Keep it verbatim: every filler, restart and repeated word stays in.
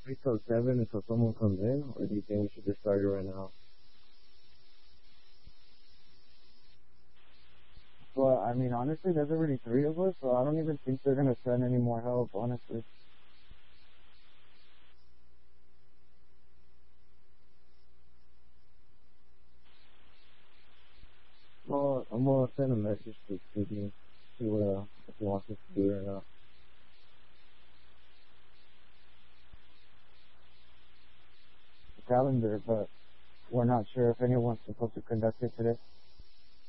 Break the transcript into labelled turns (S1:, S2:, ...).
S1: Wait till seven until someone comes in, or do you think we should just start it right now? Well, I mean, honestly, there's already three of us, so I don't even think they're gonna send any more help, honestly. Well, I'm gonna send a message to Stevie, see what, uh, if he wants us to do it or not. The calendar, but we're not sure if anyone's supposed to conduct it today.